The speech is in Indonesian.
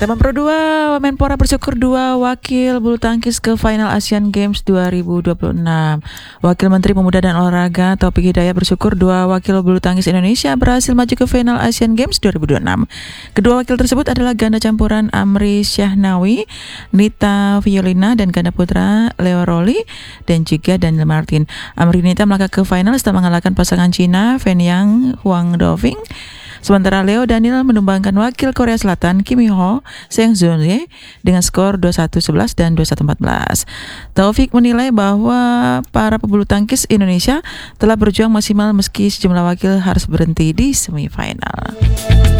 Teman Pro 2, Menpora bersyukur 2 wakil bulu tangkis ke final Asian Games 2026. Wakil Menteri Pemuda dan Olahraga Taufik Hidayat bersyukur 2 wakil bulu tangkis Indonesia berhasil maju ke final Asian Games 2026. Kedua wakil tersebut adalah ganda campuran Amri Syahnawi, Nita Violina, dan ganda putra Leo Roli dan juga Daniel Martin. Amri Nita melangkah ke final setelah mengalahkan pasangan Cina Fen Yang Huang Doving. Sementara Leo Daniel menumbangkan wakil Korea Selatan Kim Hyo Seung Joon dengan skor 21-11 dan 21-14. Taufik menilai bahwa para pebulu tangkis Indonesia telah berjuang maksimal meski sejumlah wakil harus berhenti di semifinal.